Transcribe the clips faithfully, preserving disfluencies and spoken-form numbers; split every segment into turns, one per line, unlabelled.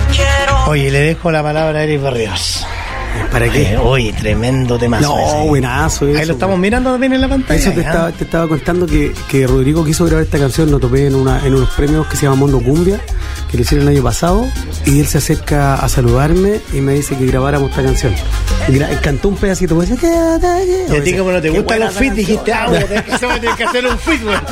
Oye, le dejo la palabra a Eric Barrios.
¿Para qué?
Eh, oye, tremendo temazo.
No,
ese.
Buenazo. Eso,
ahí lo estamos mirando también en la pantalla.
Eso te,
¿eh?
estaba, te estaba contando que, que Rodrigo quiso grabar esta canción, lo topé en, una, en unos premios que se llama Mondo Cumbia, que lo hicieron el año pasado, y él se acerca a saludarme y me dice que grabáramos esta canción. Y gra- cantó un pedacito, pues, y
a ti como no te gustan los feats, dijiste, ah, bueno, tenés que, que hacer un feat, güey.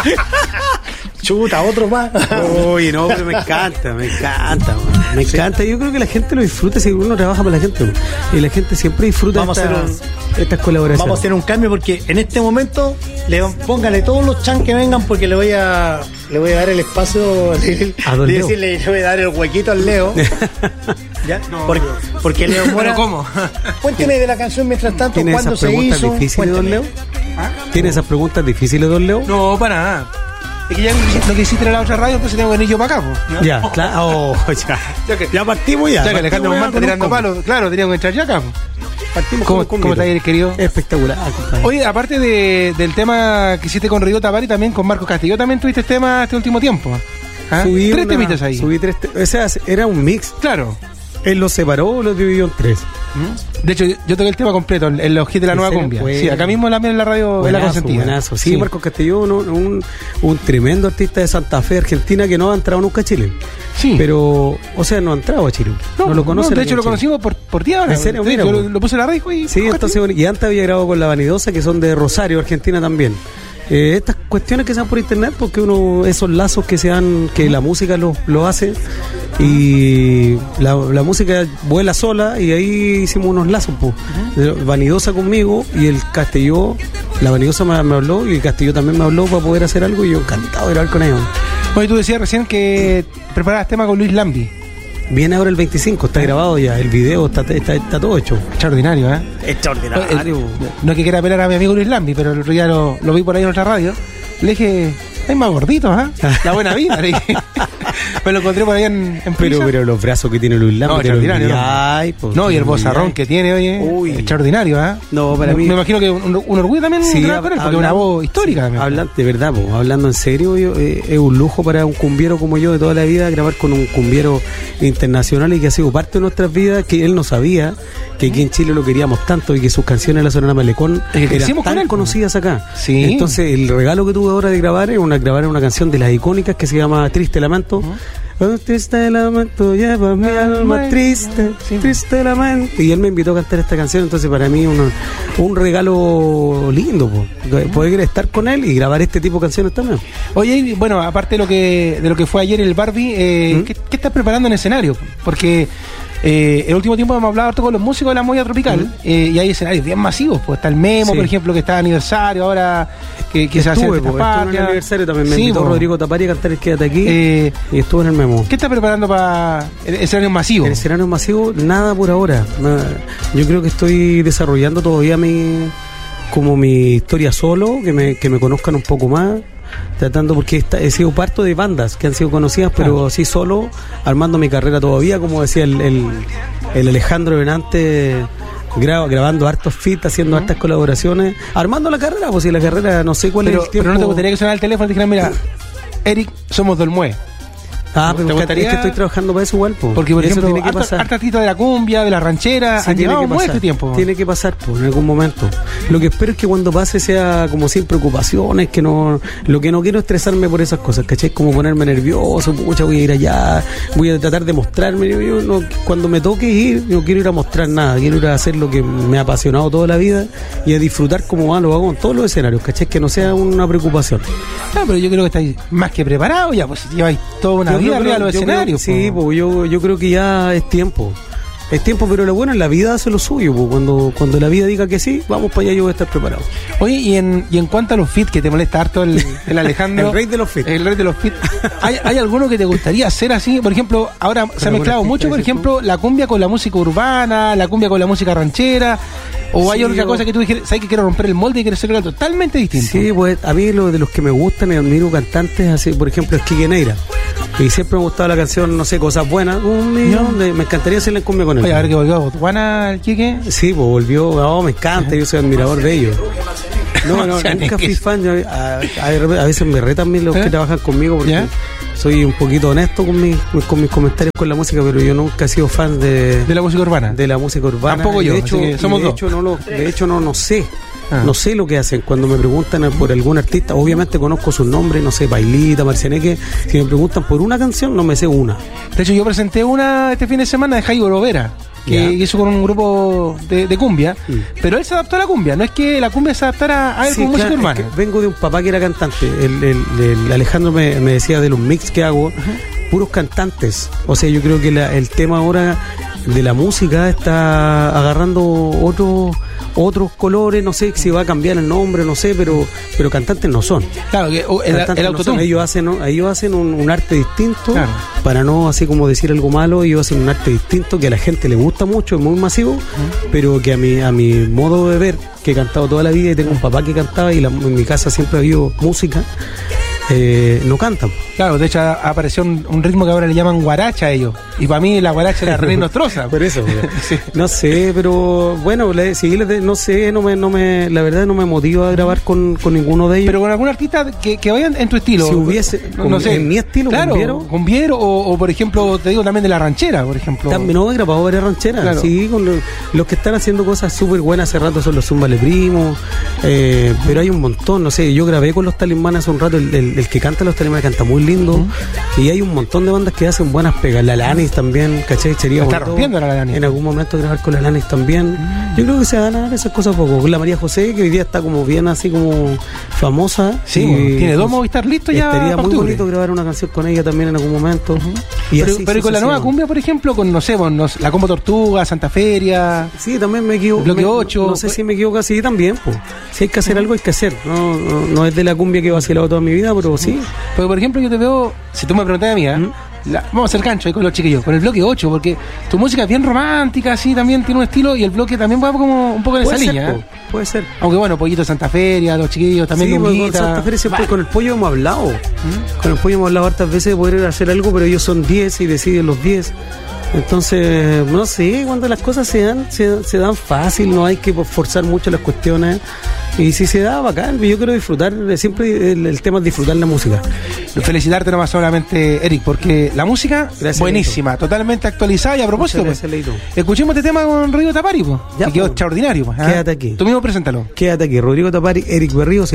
Chuta, otro más.
Oye, no, pero me encanta, me encanta, man. Me sí. encanta. Yo creo que la gente lo disfruta si uno trabaja para la gente, man. Y la gente siempre disfruta
vamos
esta,
a hacer un,
estas colaboraciones.
Vamos a hacer un cambio porque en este momento le, póngale todos los chan que vengan porque le voy a le voy a dar el espacio de, de decirle, le voy a dar el huequito al Leo. ¿Ya?
No,
porque, porque Leo Mora.
¿Pero cómo?
Cuénteme de la canción mientras tanto, ¿cuándo se hizo?
¿Tiene esas preguntas difíciles, don Leo? ¿Ah? ¿Tiene esas preguntas difíciles, don Leo?
No, para nada. Es que ya lo que hiciste en la otra radio, entonces tengo que venir yo para acá, ¿no?
Ya, claro, oh, ya.
ya, que,
ya partimos ya.
Ya que Alejandro Guzmán está tirando palos, claro, teníamos que entrar ya acá.
Partimos
¿Cómo, ¿cómo está ahí, querido?
Espectacular.
Oye, aparte de, del tema que hiciste con Rodrigo Tapari, también con Marcos Castillo, también tuviste tema este último tiempo. ¿Ah?
Subí
tres
una,
temitas ahí.
Subí tres te- o sea, era un mix.
Claro.
Él los separó, los dividió en tres.
De hecho, yo, yo toqué el tema completo en los hits de la nueva cumbia.
Bueno.
Sí, acá mismo la, en la radio de La Consentida.
Buenazo. Sí, sí, Marcos Castellón, un, un, un tremendo artista de Santa Fe, Argentina, que no ha entrado nunca a Chile.
Sí.
Pero, o sea, no ha entrado a Chile. No, no lo conoce.
No, de hecho, lo conocimos por, por ti ahora.
¿En serio?
Sí,
Mira,
yo lo, lo puse en la radio y...
Sí, entonces, y antes había grabado con La Vanidosa, que son de Rosario, Argentina también. Eh, estas cuestiones que se dan por internet, porque uno, esos lazos que se dan, que la música lo, lo hace, y la, la música vuela sola, y ahí hicimos unos lazos, pues. Uh-huh. Vanidosa conmigo, y el Castelló, la Vanidosa me, me habló, y el Castelló también me habló para poder hacer algo, y yo encantado de grabar con ellos.
Oye, tú decías recién que preparabas tema con Luis Lambi.
Viene ahora el veinticinco, está grabado ya, el video está, está, está todo hecho.
Extraordinario, ¿eh?
Extraordinario.
El, no es que quiera apelar a mi amigo Luis Lambi, pero el otro día lo, lo vi por ahí en otra radio. Le dije, hay más gorditos, ¿ah? ¿eh? La buena vida, le dije. Me lo encontré por ahí en, en
pero, pero los brazos que tiene Luis Lambi.
No, extraordinario. No,
ay, pues,
no, y el vozarrón que tiene, oye. Uy. Extraordinario, ¿ah? ¿eh?
No, para
me,
mí.
Me imagino que un, un orgullo también
sí,
con él, porque es una voz histórica.
Sí, hablan, de verdad, po, hablando en serio, yo, eh, es un lujo para un cumbiero como yo de toda la vida grabar con un cumbiero internacional y que ha sido parte de nuestras vidas, que él no sabía que aquí en Chile lo queríamos tanto y que sus canciones de la Sonora Malecón eran tan él, conocidas acá.
Sí.
Entonces, el regalo que tuve ahora de grabar es una, grabar una canción de las icónicas que se llama Triste Lamento. Uh-huh. Oh, triste lamento, lleva mi alma triste, sí. Triste lamento. Y él me invitó a cantar esta canción, entonces para mí un, un regalo lindo, po, poder estar con él y grabar este tipo de canciones también.
Oye, bueno, aparte de lo que de lo que fue ayer el Barbie, eh, ¿Mm? ¿qué, ¿qué estás preparando en escenario? Porque eh, el último tiempo hemos hablado harto con los músicos de la movida tropical, ¿Mm? eh, y hay escenarios bien masivos, pues está el Memo, sí. por ejemplo, que está de aniversario ahora, que, que se hace
el aniversario también, me
sí,
invitó
po.
Rodrigo Tapari a cantar el Quédate Aquí,
eh,
y estuvo en el Memo.
¿Qué estás preparando para el escenario masivo?
El escenario masivo, nada por ahora. Yo creo que estoy desarrollando todavía mi como mi historia solo, que me, que me conozcan un poco más, tratando, porque esta, he sido parte de bandas que han sido conocidas, pero así solo, armando mi carrera todavía, como decía el, el, el Alejandro Benante, gra, grabando hartos feats, haciendo uh-huh. hartas colaboraciones, armando la carrera, pues si la carrera no sé cuál
pero,
es el tiempo.
Pero no te gustaría que sonara el teléfono y dijeran, mira, Eric, somos Dolmue.
Ah, pero es que estoy trabajando para eso igual, po.
Porque por
eso
ejemplo,
tiene que
harta,
pasar.
harta artista de la cumbia, de la ranchera,
sí,
han
tiene
llevado
que
muy
pasar,
este tiempo.
Tiene que pasar, po, en algún momento. Lo que espero es que cuando pase sea como sin preocupaciones, que no, lo que no quiero es estresarme por esas cosas, ¿cachai? Como ponerme nervioso, pucha, voy a ir allá, voy a tratar de mostrarme. Yo, yo no, cuando me toque ir, no quiero ir a mostrar nada, quiero ir a hacer lo que me ha apasionado toda la vida y a disfrutar como va, lo hago en todos los escenarios, ¿cachai? Que no sea una preocupación.
No, pero yo creo que estáis más que preparados ya, pues lleváis toda una yo vida arriba de los escenarios.
Creo, sí, pues yo, yo creo que ya es tiempo. Es tiempo, pero lo bueno en la vida hace lo suyo, pues. Cuando, cuando la vida diga que sí, vamos para allá, yo voy a estar preparado.
Oye, y en, y en cuanto a los feats, que te molesta harto el, el Alejandro.
El rey de los feats.
El rey de los feats. ¿Hay, ¿Hay alguno que te gustaría hacer así? Por ejemplo, ahora pero se ha mezclado mucho, por ejemplo, la cumbia con la música urbana, la cumbia con la música ranchera. ¿O sí, hay otra yo... cosa que tú dijeras, sabes que quiero romper el molde y quiero hacer algo totalmente distinto?
Sí, pues a mí lo de los que me gustan y admiro cantantes, así, por ejemplo, es Quique Neira. Y siempre me ha gustado la canción, no sé, Cosas Buenas. Un millón de, me encantaría hacerle en cumbia con él.
Oye, a ver que volvió a Botswana el Quique.
Sí, pues volvió, oh, me encanta, yo soy admirador de ellos. No, no, nunca fui fan. Yo, a, a, a veces me retan los ¿Eh? que trabajan conmigo porque ¿Ya? soy un poquito honesto con mis, con mis comentarios con la música, pero yo nunca he sido fan de...
¿De la música urbana?
De la música urbana.
Tampoco yo,
de hecho,
somos
de
dos.
Hecho, no lo, de hecho, no, no sé.
Ah.
No sé lo que hacen cuando me preguntan por algún artista. Obviamente conozco sus nombres, no sé, Pailita, Marcianeque. Si me preguntan por una canción, no me sé una.
De hecho, yo presenté una este fin de semana de Jairo Lovera, que yeah. hizo con un grupo de, de cumbia, mm. pero él se adaptó a la cumbia. No es que la cumbia se adaptara a él sí, como claro, música urbana.
Es que vengo de un papá que era cantante. El, el, el Alejandro me, me decía de los mix que hago, uh-huh. puros cantantes. O sea, yo creo que la, el tema ahora de la música está agarrando otro otros colores, no sé si va a cambiar el nombre, no sé, pero pero cantantes no son.
Claro, que el, el autotune.
No ellos hacen, ellos hacen un, un arte distinto,
claro.
para no así como decir algo malo, ellos hacen un arte distinto que a la gente le gusta mucho, es muy masivo, uh-huh. pero que a mi, a mi modo de ver, que he cantado toda la vida y tengo un papá que cantaba y la, en mi casa siempre ha habido música, eh, no cantan.
Claro, de hecho apareció un, un ritmo que ahora le llaman guaracha a ellos. Y para mí la guaracha era re nostrosa.
Por eso, sí. No sé, pero bueno, le, sí, le, no sé, no me, no me, la verdad no me motiva a grabar con, con ninguno de ellos.
Pero con algún artista que, que vayan en tu estilo.
Si hubiese,
no, no sé,
en mi estilo,
claro,
cumbiero.
Cumbiero o, o por ejemplo, te digo también de la ranchera, por ejemplo.
También, no, he grabado varias rancheras, claro. Sí, con los, los que están haciendo cosas súper buenas hace rato son los Zúmbale Primo, eh, pero hay un montón, no sé, yo grabé con los Talismanes hace un rato, el, el, el que canta los Talismanes canta muy lindo, uh-huh. y hay un montón de bandas que hacen buenas pegas, la Lanis también, ¿cachai? Sería
está rompiendo la Lanis.
En algún momento grabar con la Lanis también. Mm. Yo creo que se van a dar esas cosas poco. Con la María José, que hoy día está como bien así como famosa.
Sí, tiene dos Movistar listos ya.
Estaría muy bonito grabar una canción con ella también en algún momento. Uh-huh. Y
pero
así,
pero con la nueva cumbia, por ejemplo, con no sé, con los, la Combo Tortuga, Santa Feria.
Sí, también me equivoco.
Bloque ocho.
No sé si me equivoco así también. Pues. Si hay que hacer uh-huh. algo, hay que hacer. No, no, no es de la cumbia que he vacilado toda mi vida, pero sí.
Porque, por ejemplo, yo te veo, si tú me preguntas a mí, ¿eh? Uh-huh. La, vamos a hacer cancho ahí con los chiquillos, con el bloque ocho, porque tu música es bien romántica, así también tiene un estilo, y el bloque también va como un poco en esa
ser,
línea.
Po, puede ser.
Aunque bueno, Pollito Santa Feria, los chiquillos también.
Sí, con Santa Feria siempre, con el pollo hemos hablado. ¿Mm? Con el pollo hemos hablado hartas veces de poder hacer algo, pero ellos son diez y deciden los diez. Entonces, no sé, cuando las cosas se dan, se, se dan fácil, no hay que forzar mucho las cuestiones. Y si se da, bacán. Yo quiero disfrutar, siempre el, el tema es disfrutar la música.
Felicitarte nomás solamente, Eric, porque la música, gracias, buenísima, Leito. Totalmente actualizada. Y a propósito, pues, escuchemos este tema con Rodrigo Tapari, pues, ya, que quedó extraordinario. Pues, ¿eh?
Quédate aquí.
Tú mismo preséntalo.
Quédate aquí, Rodrigo Tapari, Eric Berríos.